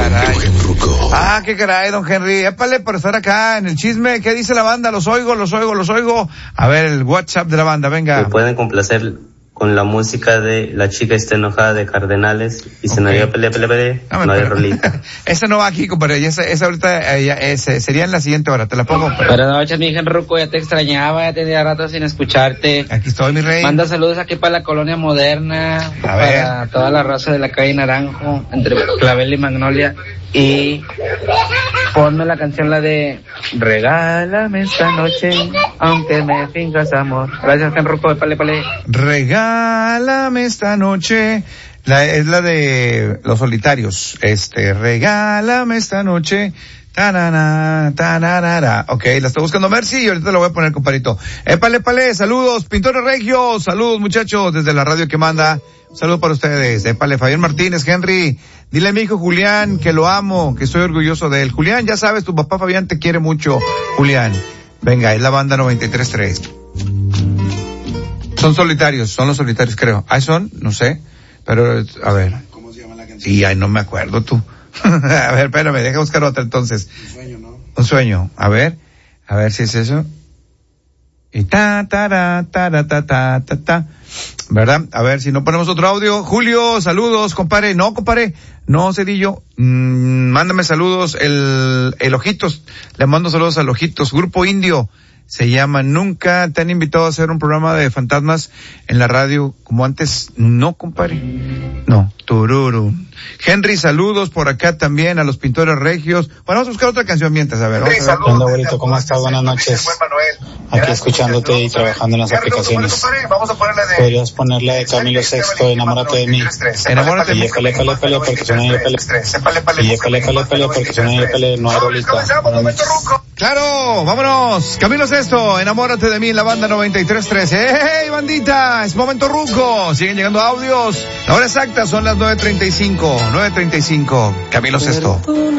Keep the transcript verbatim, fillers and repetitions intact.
caray. Ah, qué caray, don Henry. Épale por estar acá en el chisme. ¿Qué dice la banda? Los oigo, los oigo, los oigo. A ver, el WhatsApp de la banda, venga. Me pueden complacer con la música de La chica está enojada de Cardenales y se nos dio pelea, pelea, pelea, no, no hay rolita. Esa no va aquí, compadre, esa, esa ahorita ella, ese, sería en la siguiente hora, te la pongo. Buenas noches, mi hija Ruco, ya te extrañaba, ya tenía rato sin escucharte. Aquí estoy, mi rey. Manda saludos aquí para la colonia moderna, a para ver. toda la raza de la calle Naranjo, entre Clavel y Magnolia, y ponme la canción, la de Regálame esta noche, aunque me finjas amor. Gracias, Ruco, pale, pale. Regálame esta noche, la, es la de Los Solitarios, este, regálame esta noche, tanana, tananara. Ok, la está buscando Mercy y ahorita la voy a poner, compadrito. Épale, pale, saludos, Pintores Regios, saludos muchachos, desde la radio que manda, saludos para ustedes. Épale, Fabián Martínez, Henry, dile a mi hijo Julián que lo amo, que estoy orgulloso de él. Julián, ya sabes, tu papá Fabián te quiere mucho, Julián. Venga, es la banda noventa y tres tres. Son solitarios, son los solitarios, creo. ¿Ahí son? No sé. Pero, a ver. ¿Cómo se llama la canción? Sí, ay, no me acuerdo tú. A ver, espérame, deja buscar otra entonces. Un sueño, ¿no? Un sueño. A ver, a ver si es eso. Y ta, ta, ta, ta, ta, ta, ta, ta. ¿Verdad? A ver si no ponemos otro audio. Julio, saludos, compadre. No, compadre. No, Cedillo. Mm, mándame saludos. El, el Ojitos. Le mando saludos al Ojitos. Grupo Indio. Se llama Nunca te han invitado a hacer un programa de fantasmas en la radio como antes. No, compadre. No. Tururu. Henry, saludos por acá también a los Pintores Regios. Bueno, vamos a buscar otra canción mientras, a ver. Henry, saludos. Hola, abuelito, ¿cómo estás? Buenas noches. Aquí escuchándote y trabajando en las aplicaciones. Podrías ponerle de Camilo Sexto, Enamórate de mí. Enamórate de mí. Y pele, pele, pele, porque suena y pele. Y pele, pele, pele, porque suena y pele. No hay rolita. Buenas noches. Claro, vámonos. Camilo Sesto, Enamórate de mí en la banda noventa y tres tres. ¡Hey, bandita! Es momento ruco. Siguen llegando audios. La hora exacta son las nueve treinta y cinco. nueve treinta y cinco. Camilo Sesto.